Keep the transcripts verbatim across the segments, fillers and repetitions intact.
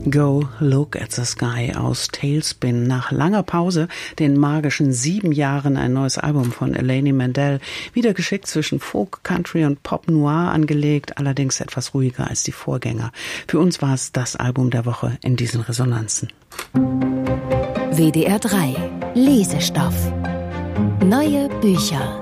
Go Look at the Sky aus Tailspin. Nach langer Pause, den magischen sieben Jahren, ein neues Album von Elaine Mandel. Wieder geschickt zwischen Folk, Country und Pop Noir angelegt, allerdings etwas ruhiger als die Vorgänger. Für uns war es das Album der Woche in diesen Resonanzen. W D R drei Lesestoff. Neue Bücher.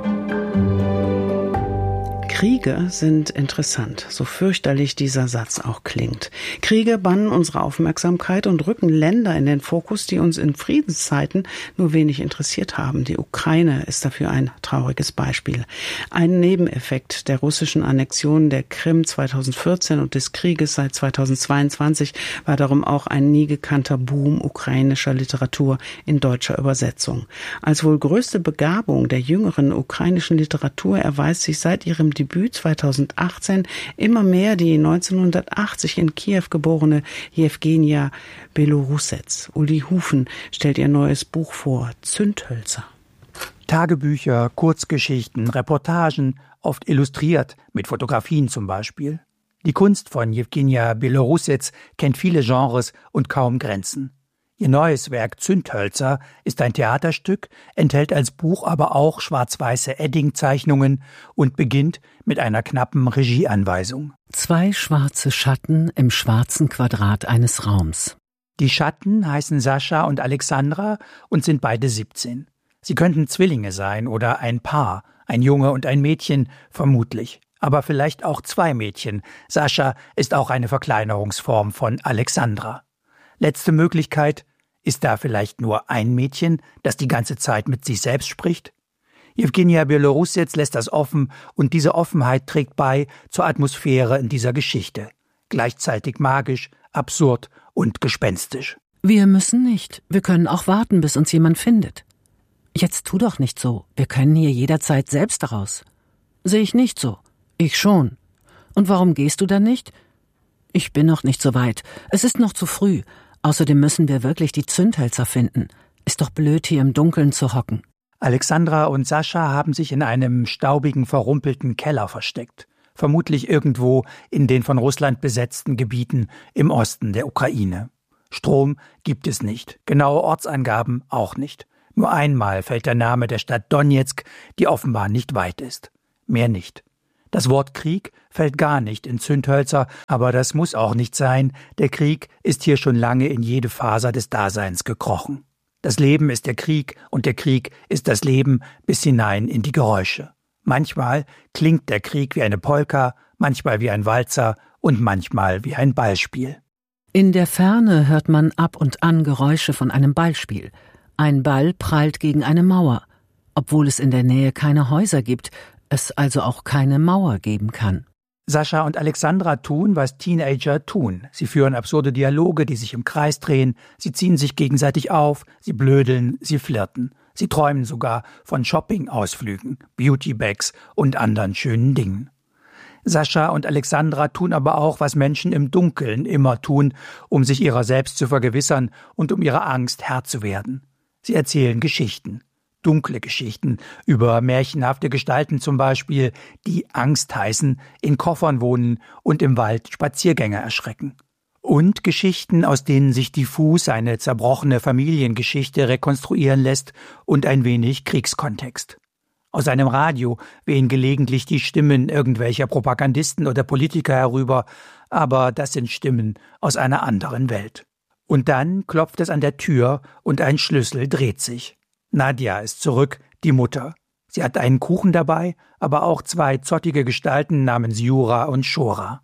Kriege sind interessant, so fürchterlich dieser Satz auch klingt. Kriege bannen unsere Aufmerksamkeit und rücken Länder in den Fokus, die uns in Friedenszeiten nur wenig interessiert haben. Die Ukraine ist dafür ein trauriges Beispiel. Ein Nebeneffekt der russischen Annexion der Krim zweitausendvierzehn und des Krieges seit zweitausendzweiundzwanzig war darum auch ein nie gekannter Boom ukrainischer Literatur in deutscher Übersetzung. Als wohl größte Begabung der jüngeren ukrainischen Literatur erweist sich seit ihrem Debüt zweitausendachtzehn immer mehr die neunzehnhundertachtzig in Kiew geborene Jewgenia Belorussets. Uli Hufen stellt ihr neues Buch vor, Zündhölzer. Tagebücher, Kurzgeschichten, Reportagen, oft illustriert, mit Fotografien zum Beispiel. Die Kunst von Jewgenia Belorussets kennt viele Genres und kaum Grenzen. Ihr neues Werk Zündhölzer ist ein Theaterstück, enthält als Buch aber auch schwarz-weiße Eddingzeichnungen und beginnt mit einer knappen Regieanweisung. Zwei schwarze Schatten im schwarzen Quadrat eines Raums. Die Schatten heißen Sascha und Alexandra und sind beide siebzehn. Sie könnten Zwillinge sein oder ein Paar, ein Junge und ein Mädchen, vermutlich. Aber vielleicht auch zwei Mädchen. Sascha ist auch eine Verkleinerungsform von Alexandra. Letzte Möglichkeit, ist da vielleicht nur ein Mädchen, das die ganze Zeit mit sich selbst spricht? Jewgenia Belorussets lässt das offen und diese Offenheit trägt bei zur Atmosphäre in dieser Geschichte. Gleichzeitig magisch, absurd und gespenstisch. Wir müssen nicht. Wir können auch warten, bis uns jemand findet. Jetzt tu doch nicht so. Wir können hier jederzeit selbst raus. Sehe ich nicht so. Ich schon. Und warum gehst du dann nicht? Ich bin noch nicht so weit. Es ist noch zu früh. Außerdem müssen wir wirklich die Zündhölzer finden. Ist doch blöd, hier im Dunkeln zu hocken. Alexandra und Sascha haben sich in einem staubigen, verrumpelten Keller versteckt. Vermutlich irgendwo in den von Russland besetzten Gebieten im Osten der Ukraine. Strom gibt es nicht, genaue Ortsangaben auch nicht. Nur einmal fällt der Name der Stadt Donezk, die offenbar nicht weit ist. Mehr nicht. Das Wort Krieg fällt gar nicht in Zündhölzer, aber das muss auch nicht sein. Der Krieg ist hier schon lange in jede Faser des Daseins gekrochen. Das Leben ist der Krieg und der Krieg ist das Leben bis hinein in die Geräusche. Manchmal klingt der Krieg wie eine Polka, manchmal wie ein Walzer und manchmal wie ein Ballspiel. In der Ferne hört man ab und an Geräusche von einem Ballspiel. Ein Ball prallt gegen eine Mauer, obwohl es in der Nähe keine Häuser gibt, es also auch keine Mauer geben kann. Sascha und Alexandra tun, was Teenager tun. Sie führen absurde Dialoge, die sich im Kreis drehen. Sie ziehen sich gegenseitig auf, sie blödeln, sie flirten. Sie träumen sogar von Shopping-Ausflügen, Beauty-Bags und anderen schönen Dingen. Sascha und Alexandra tun aber auch, was Menschen im Dunkeln immer tun, um sich ihrer selbst zu vergewissern und um ihrer Angst Herr zu werden. Sie erzählen Geschichten. Dunkle Geschichten über märchenhafte Gestalten zum Beispiel, die Angst heißen, in Koffern wohnen und im Wald Spaziergänger erschrecken. Und Geschichten, aus denen sich diffus eine zerbrochene Familiengeschichte rekonstruieren lässt und ein wenig Kriegskontext. Aus einem Radio wehen gelegentlich die Stimmen irgendwelcher Propagandisten oder Politiker herüber, aber das sind Stimmen aus einer anderen Welt. Und dann klopft es an der Tür und ein Schlüssel dreht sich. Nadja ist zurück, die Mutter. Sie hat einen Kuchen dabei, aber auch zwei zottige Gestalten namens Jura und Schora.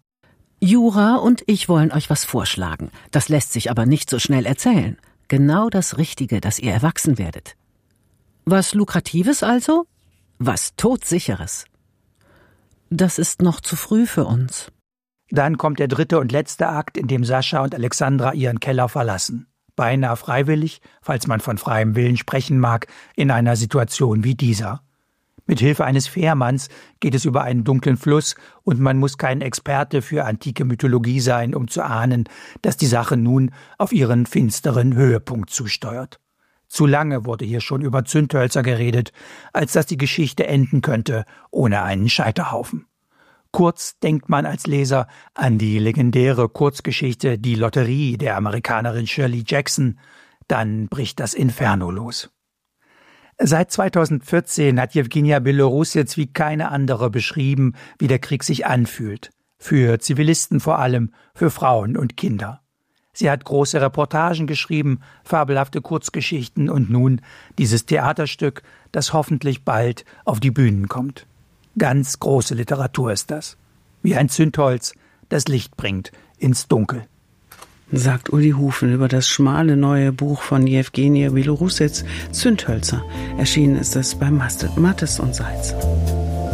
Jura und ich wollen euch was vorschlagen. Das lässt sich aber nicht so schnell erzählen. Genau das Richtige, dass ihr erwachsen werdet. Was Lukratives also? Was Todsicheres. Das ist noch zu früh für uns. Dann kommt der dritte und letzte Akt, in dem Sascha und Alexandra ihren Keller verlassen. Beinahe freiwillig, falls man von freiem Willen sprechen mag, in einer Situation wie dieser. Mit Hilfe eines Fährmanns geht es über einen dunklen Fluss und man muss kein Experte für antike Mythologie sein, um zu ahnen, dass die Sache nun auf ihren finsteren Höhepunkt zusteuert. Zu lange wurde hier schon über Zündhölzer geredet, als dass die Geschichte enden könnte ohne einen Scheiterhaufen. Kurz denkt man als Leser an die legendäre Kurzgeschichte Die Lotterie der Amerikanerin Shirley Jackson. Dann bricht das Inferno los. Seit zweitausendvierzehn hat Jewgenia Belorussets wie keine andere beschrieben, wie der Krieg sich anfühlt. Für Zivilisten vor allem, für Frauen und Kinder. Sie hat große Reportagen geschrieben, fabelhafte Kurzgeschichten und nun dieses Theaterstück, das hoffentlich bald auf die Bühnen kommt. Ganz große Literatur ist das. Wie ein Zündholz, das Licht bringt ins Dunkel. Sagt Uli Hufen über das schmale neue Buch von Jewgenia Belorussets, Zündhölzer. Erschienen ist es bei Mattes und Seitz.